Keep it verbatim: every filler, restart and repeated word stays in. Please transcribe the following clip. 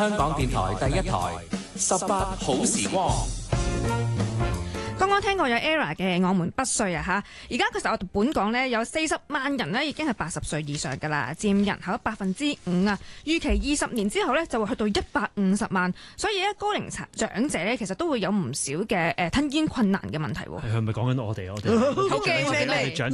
香港電台第一台十八好時光。 剛剛聽過有 ERROR 嘅《我們不睡》啊嚇，而家其實我哋本港咧有四十萬人咧已經係八十歲以上㗎啦，佔人口百分之五啊。預期二十年之後咧就會去到一百五十萬，所以咧高齡長者咧其實都會有唔少嘅誒吞嚥困難嘅問題喎。 係咪講緊我哋？我哋好驚你嚟。